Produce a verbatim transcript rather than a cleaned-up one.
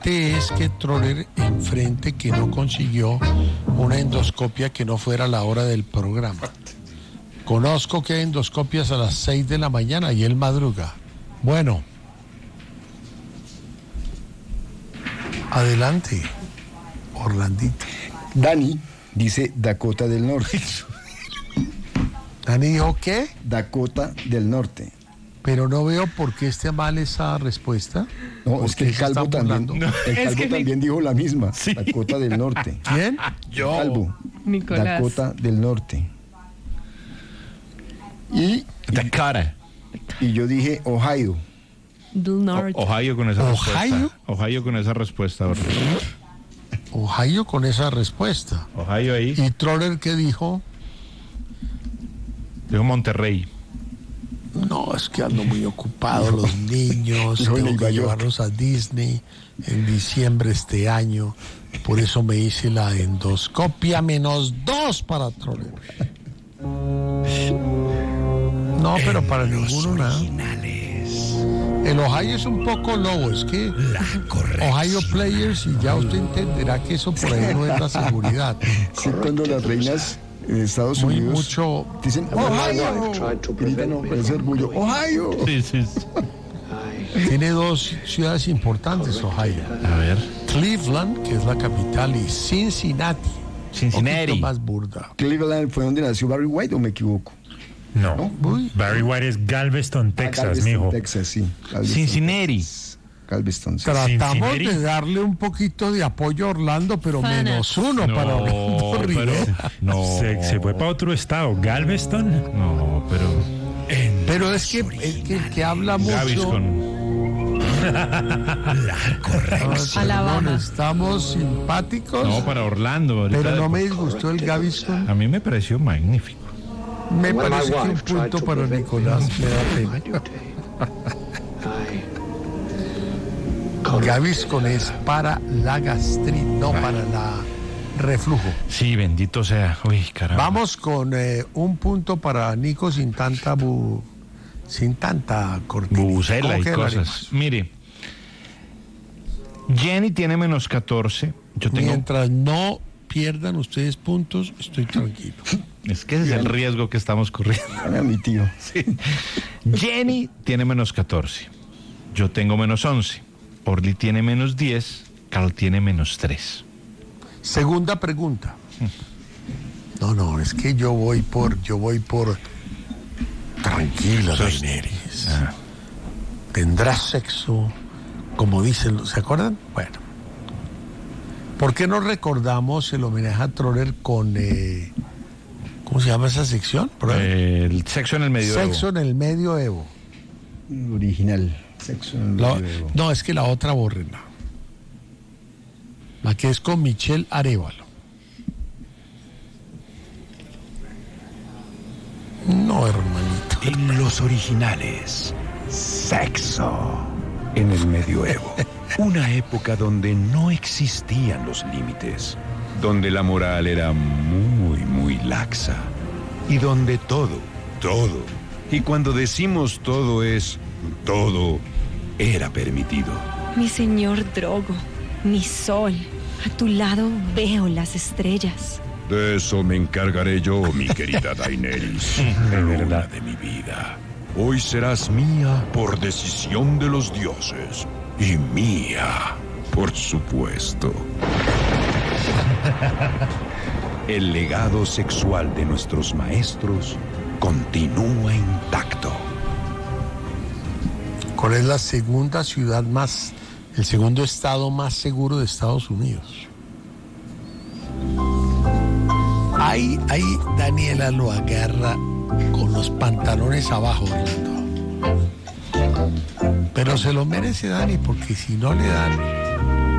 Es que Troller enfrente que no consiguió una endoscopia que no fuera la hora del programa. Conozco que hay endoscopias a las seis de la mañana y él madruga. Bueno. Adelante, Orlandito. Dani dice Dakota del Norte. ¿Dani dijo qué? Dakota del Norte. Pero no veo por qué esté mal esa respuesta. No, es que el Calvo también, no. el Calvo que también mi... dijo la misma. Sí. Dakota del Norte. ¿Quién? Yo. Calvo. Nicolás. Dakota del Norte. Y, Dakota. Y yo dije Ohio. Del Norte. O- Ohio con esa ¿Ohio? respuesta. Ohio con esa respuesta. Ohio con esa respuesta. Ohio ahí. ¿Y Troller qué dijo? Dijo Monterrey. No, es que ando muy ocupado, los niños, Dijo tengo Nueva que York. llevarlos a Disney en diciembre este año. Por eso me hice la endoscopia menos dos para Troller. No, pero para ninguno nada. El Ohio es un poco lobo, es que Ohio Players, y ya usted entenderá que eso por ahí no es la seguridad. Sí, cuando las reinas en Estados Muy Unidos mucho. dicen Ohio, gritan con ese orgullo, Ohio. Sí, sí. Tiene dos ciudades importantes, Ohio. A ver. Cleveland, que es la capital, y Cincinnati. Cincinnati. Un poquito más burda. Cleveland fue donde nació Barry White, ¿o me equivoco? No. Uy. Barry White es Galveston, Ah, Texas, Galveston, mijo. Texas, sí. Galveston, Cincinnati. Texas. Galveston, sí. Tratamos Cincinnati. de darle un poquito de apoyo a Orlando, pero Fanas. menos uno para Orlando pero, Rivera. no. Se, se fue para otro estado. Galveston. No, pero. En Pero es que el que, el que habla mucho. Gaviscon. Ah, Alabama. perdón, estamos simpáticos. No, para Orlando. ahorita Pero no de- me disgustó el Gaviscon. A mí me pareció magnífico. Me parece que un punto para Nicolás me da pena. Gaviscon es para la gastritis, no para la reflujo. Sí, bendito sea. Uy, caramba. Vamos con eh, un punto para Nico sin tanta bu, sin tanta cortina. Bubucela ¿Cómo y queda el cosas. ánimo? Mire, Jenny tiene menos catorce. Yo tengo. Mientras no pierdan ustedes puntos, estoy tranquilo. Es que ese es el riesgo que estamos corriendo. Dame a mi tío. Jenny tiene menos catorce. Yo tengo menos once. Orly tiene menos diez. Carl tiene menos tres. Segunda pregunta. No, no, es que yo voy por, yo voy por tranquila, Sos- Daenerys. Ah. Tendrás sexo, como dicen, los- ¿se acuerdan? Bueno. ¿Por qué no recordamos el homenaje a Troller con, eh, ¿cómo se llama esa sección? Por ahí. Eh, el sexo en el medioevo. Sexo en el medioevo. Original. Sexo en el La- medioevo. no, es que la otra bórrenla. La que es con Michelle Arévalo. No, hermanito. En los originales, sexo en el medioevo. Una época donde no existían los límites, donde la moral era muy, muy laxa y donde todo, todo, y cuando decimos todo es todo, era permitido. Mi señor Drogo, mi sol, a tu lado veo las estrellas. De eso me encargaré yo, mi querida Daenerys, luna de mi vida. Hoy serás mía por decisión de los dioses. Y mía, por supuesto. El legado sexual de nuestros maestros continúa intacto. ¿Cuál es la segunda ciudad más, el segundo estado más seguro de Estados Unidos? Ahí, ahí Daniela lo agarra con los pantalones abajo, Orlando. Pero se lo merece Dani, porque si no le dan